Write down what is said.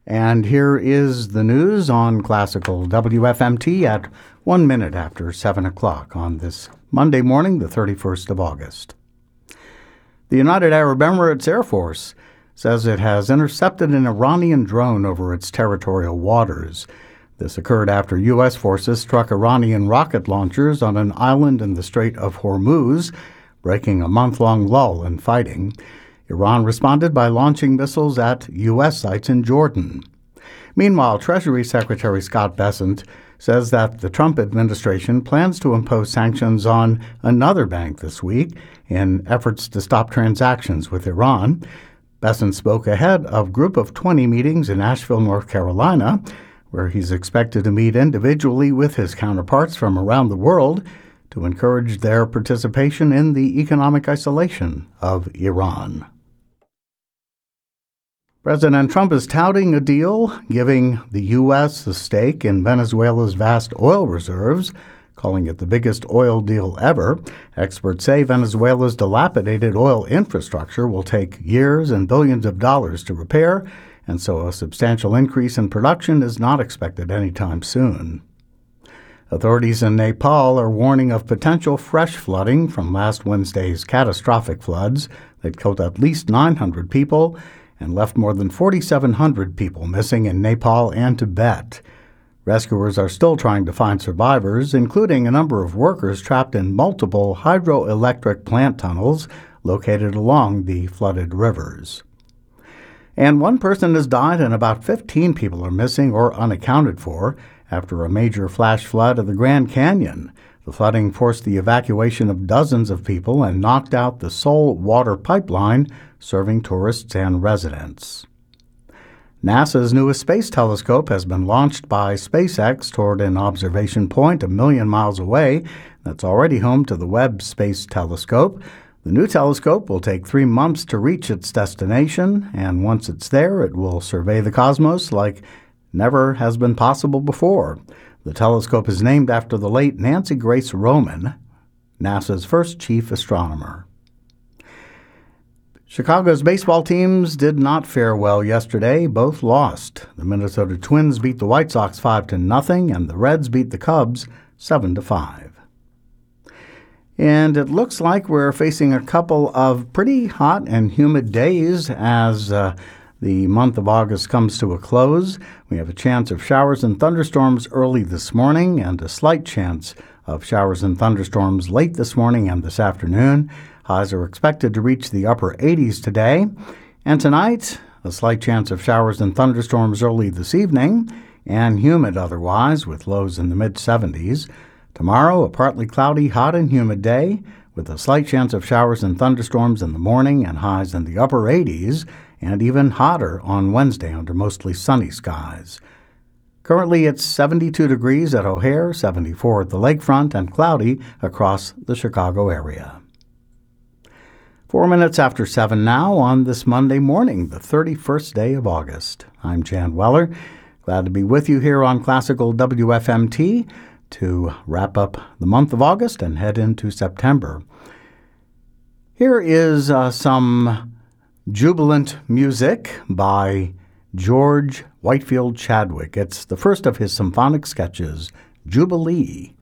And here is the news on Classical WFMT at 1 minute after 7 o'clock on this Monday morning, the 31st of August. The United Arab Emirates Air Force says it has intercepted an Iranian drone over its territorial waters. This occurred after U.S. forces struck Iranian rocket launchers on an island in the Strait of Hormuz, breaking a month-long lull in fighting. Iran responded by launching missiles at U.S. sites in Jordan. Meanwhile, Treasury Secretary Scott Bessent says that the Trump administration plans to impose sanctions on another bank this week in efforts to stop transactions with Iran. Bessent spoke ahead of Group of 20 meetings in Asheville, North Carolina, where he's expected to meet individually with his counterparts from around the world to encourage their participation in the economic isolation of Iran. President Trump is touting a deal giving the U.S. a stake in Venezuela's vast oil reserves, calling it the biggest oil deal ever. Experts say Venezuela's dilapidated oil infrastructure will take years and billions of dollars to repair, and so a substantial increase in production is not expected anytime soon. Authorities in Nepal are warning of potential fresh flooding from last Wednesday's catastrophic floods that killed at least 900 people and left more than 4,700 people missing in Nepal and Tibet. Rescuers are still trying to find survivors, including a number of workers trapped in multiple hydroelectric plant tunnels located along the flooded rivers. And one person has died and about 15 people are missing or unaccounted for after a major flash flood of the Grand Canyon. The flooding forced the evacuation of dozens of people and knocked out the sole water pipeline serving tourists and residents. NASA's newest space telescope has been launched by SpaceX toward an observation point 1 million miles away that's already home to the Webb Space Telescope. The new telescope will take 3 months to reach its destination, and once it's there, it will survey the cosmos like never has been possible before. The telescope is named after the late Nancy Grace Roman, NASA's first chief astronomer. Chicago's baseball teams did not fare well yesterday. Both lost. The Minnesota Twins beat the White Sox 5-0, and the Reds beat the Cubs 7-5. And it looks like we're facing a couple of pretty hot and humid days as the month of August comes to a close. We have a chance of showers and thunderstorms early this morning and a slight chance of showers and thunderstorms late this morning and this afternoon. Highs are expected to reach the upper 80s today. And tonight, a slight chance of showers and thunderstorms early this evening and humid otherwise with lows in the mid-70s. Tomorrow, a partly cloudy, hot and humid day with a slight chance of showers and thunderstorms in the morning and highs in the upper 80s, and even hotter on Wednesday under mostly sunny skies. Currently, it's 72 degrees at O'Hare, 74 at the lakefront, and cloudy across the Chicago area. 4 minutes after 7 now on this Monday morning, the 31st day of August. I'm Jan Weller. Glad to be with you here on Classical WFMT to wrap up the month of August and head into September. Here is some jubilant music by George Whitefield Chadwick. It's the first of his symphonic sketches, Jubilee.